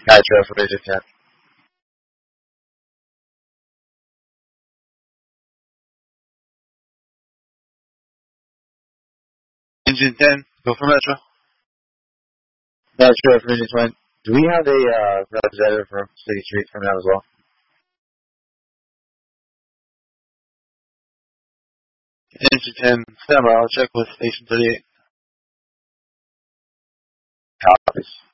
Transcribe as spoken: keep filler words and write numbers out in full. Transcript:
Nitro for Basic ten. Engine ten, go for Metro. Metro for Engine twenty. Do we have a uh, representative from City Street coming out as well? Engine ten, stand by. I'll check with Station thirty-eight. Copies.